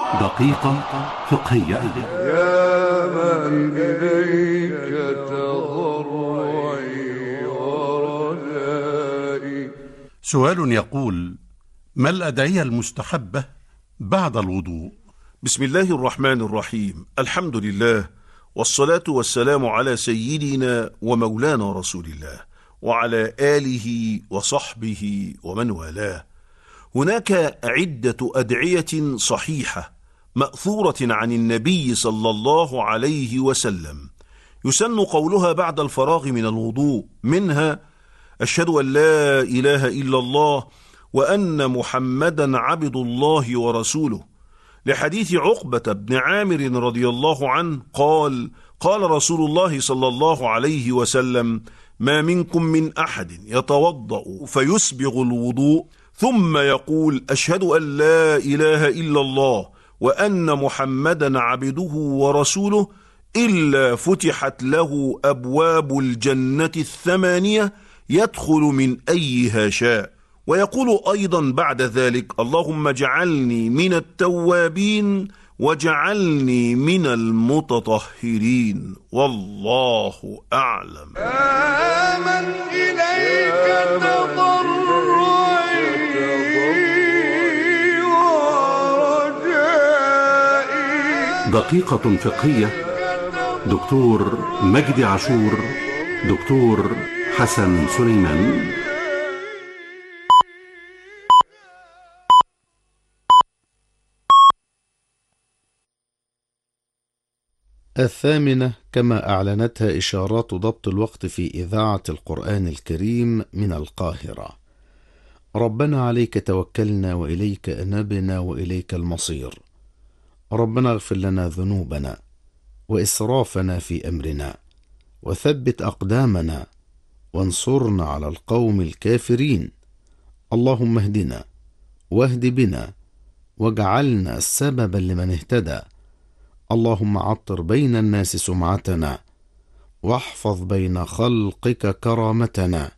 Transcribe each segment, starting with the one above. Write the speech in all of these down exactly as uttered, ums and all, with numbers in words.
دقيقة فقهية. يا من إليك تضرعي ورجائي. سؤال يقول: ما الأدعية المستحبة بعد الوضوء؟ بسم الله الرحمن الرحيم. الحمد لله، والصلاة والسلام على سيدنا ومولانا رسول الله وعلى آله وصحبه ومن والاه. هناك عدة أدعية صحيحة مأثورة عن النبي صلى الله عليه وسلم يسن قولها بعد الفراغ من الوضوء، منها: أشهد أن لا إله إلا الله وأن محمدا عبد الله ورسوله، لحديث عقبة بن عامر رضي الله عنه قال: قال رسول الله صلى الله عليه وسلم: ما منكم من أحد يتوضأ فيسبغ الوضوء ثم يقول: أشهد أن لا إله إلا الله وأن محمدا عبده ورسوله، إلا فتحت له أبواب الجنة الثمانية يدخل من أيها شاء. ويقول أيضا بعد ذلك: اللهم اجعلني من التوابين واجعلني من المتطهرين، والله أعلم. آمن إليك تضرعي ورجائي. دقيقة فقهية. دكتور مجدي عاشور، دكتور حسن سليمان. الثامنة، كما أعلنتها إشارات ضبط الوقت في إذاعة القرآن الكريم من القاهرة: ربنا عليك توكلنا وإليك أنبنا وإليك المصير. ربنا اغفر لنا ذنوبنا وإسرافنا في أمرنا وثبت أقدامنا وانصرنا على القوم الكافرين. اللهم اهدنا واهد بنا واجعلنا سببا لمن اهتدى. اللهم عطر بين الناس سمعتنا واحفظ بين خلقك كرامتنا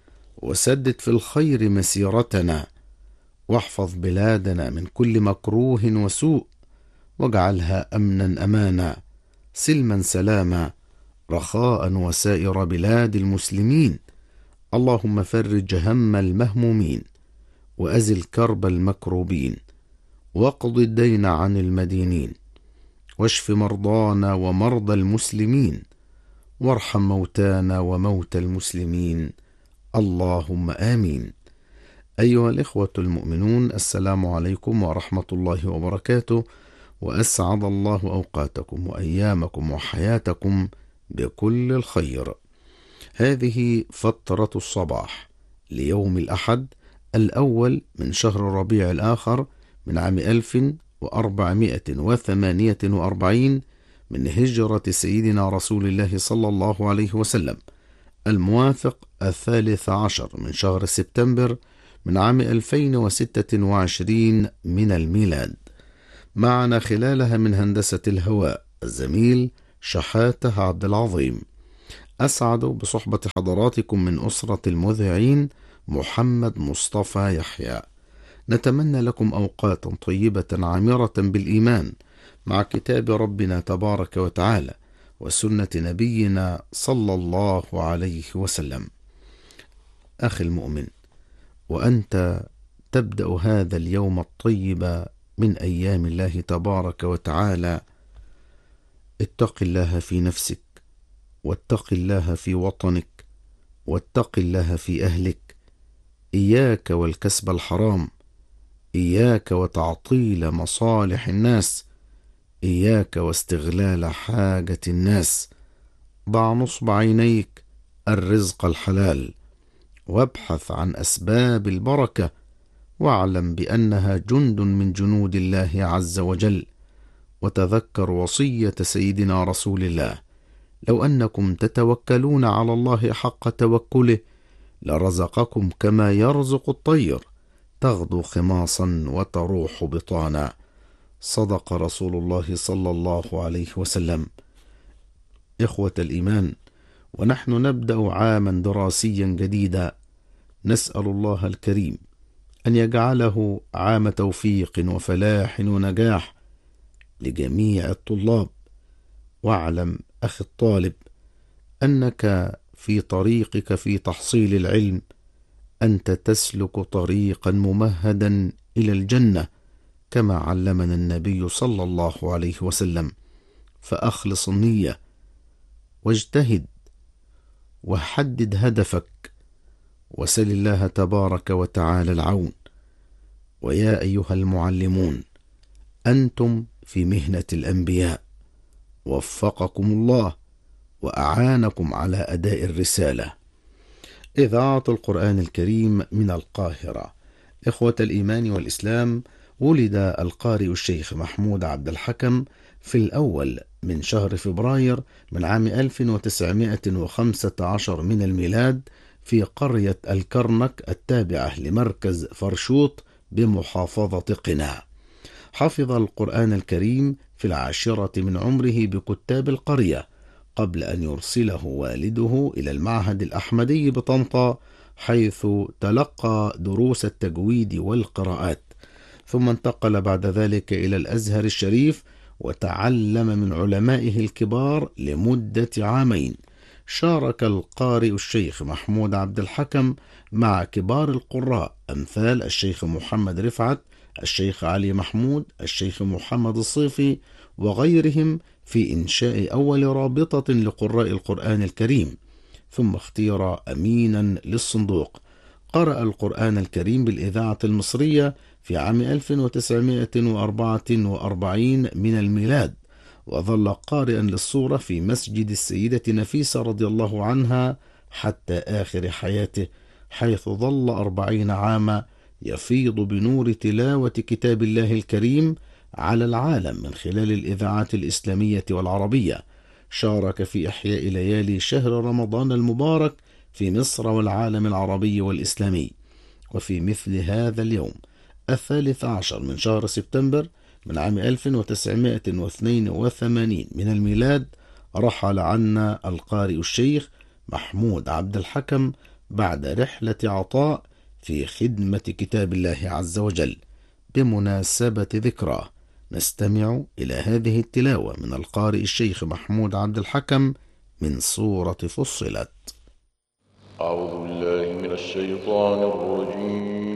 وسدد في الخير مسيرتنا، واحفظ بلادنا من كل مكروه وسوء، واجعلها أمنا أمانا، سلما سلاما، رخاء وسائر بلاد المسلمين. اللهم فرج هم المهمومين وأزل كرب المكروبين واقض الدين عن المدينين، واشف مرضانا ومرضى المسلمين، وارحم موتانا وموتى المسلمين. اللهم آمين. أيها الإخوة المؤمنون، السلام عليكم ورحمة الله وبركاته، وأسعد الله أوقاتكم وأيامكم وحياتكم بكل الخير. هذه فترة الصباح ليوم الأحد الأول من شهر ربيع الآخر من عام ألف وأربعمائة وثمانية وأربعين من هجرة سيدنا رسول الله صلى الله عليه وسلم، الموافق الثالث عشر من شهر سبتمبر من عام ألفين وستة وعشرين من الميلاد. معنا خلالها من هندسة الهواء الزميل شحاتة عبد العظيم. أسعد بصحبة حضراتكم من أسرة المذيعين محمد مصطفى يحيى. نتمنى لكم أوقات طيبة عامرة بالإيمان مع كتاب ربنا تبارك وتعالى وسنة نبينا صلى الله عليه وسلم. أخي المؤمن، وأنت تبدأ هذا اليوم الطيب من أيام الله تبارك وتعالى، اتق الله في نفسك، واتق الله في وطنك، واتق الله في أهلك. إياك والكسب الحرام، إياك وتعطيل مصالح الناس، إياك واستغلال حاجة الناس. ضع نصب عينيك الرزق الحلال، وابحث عن أسباب البركة، واعلم بأنها جند من جنود الله عز وجل. وتذكر وصية سيدنا رسول الله: لو أنكم تتوكلون على الله حق توكله لرزقكم كما يرزق الطير، تغدو خماصا وتروح بطانا. صدق رسول الله صلى الله عليه وسلم. إخوة الإيمان، ونحن نبدأ عاما دراسيا جديدا، نسأل الله الكريم أن يجعله عام توفيق وفلاح ونجاح لجميع الطلاب. واعلم أخي الطالب أنك في طريقك في تحصيل العلم أنت تسلك طريقا ممهدا إلى الجنة كما علمنا النبي صلى الله عليه وسلم. فأخلص النية واجتهد وحدد هدفك وسل الله تبارك وتعالى العون. ويا أيها المعلمون أنتم في مهنة الأنبياء، وفقكم الله وأعانكم على أداء الرسالة. إذاعة القرآن الكريم من القاهرة. إخوة الإيمان والإسلام، ولد القارئ الشيخ محمود عبد الحكم في الأول من شهر فبراير من عام ألف وتسعمائة وخمسة عشر من الميلاد في قرية الكرنك التابعة لمركز فرشوط بمحافظة قنا. حفظ القرآن الكريم في العاشرة من عمره بكتاب القرية قبل أن يرسله والده إلى المعهد الأحمدي بطنطا، حيث تلقى دروس التجويد والقراءات، ثم انتقل بعد ذلك إلى الأزهر الشريف وتعلم من علمائه الكبار لمدة عامين. شارك القارئ الشيخ محمود عبد الحكم مع كبار القراء أمثال الشيخ محمد رفعت، الشيخ علي محمود، الشيخ محمد الصيفي وغيرهم في إنشاء أول رابطة لقراء القرآن الكريم، ثم اختير أمينا للصندوق. قرأ القرآن الكريم بالإذاعة المصرية في عام ألف وتسعمائة وأربعة وأربعين من الميلاد، وظل قارئا للصورة في مسجد السيدة نفيسة رضي الله عنها حتى آخر حياته، حيث ظل أربعين عاما يفيض بنور تلاوة كتاب الله الكريم على العالم من خلال الإذاعات الإسلامية والعربية. شارك في إحياء ليالي شهر رمضان المبارك في مصر والعالم العربي والإسلامي. وفي مثل هذا اليوم الثالث عشر من شهر سبتمبر من عام ألف وتسعمائة واثنين وثمانين من الميلاد رحل عنا القارئ الشيخ محمود عبد الحكم بعد رحلة عطاء في خدمة كتاب الله عز وجل. بمناسبة ذكراه نستمع إلى هذه التلاوة من القارئ الشيخ محمود عبد الحكم من سورة فصلت. أعوذ بالله من الشيطان الرجيم.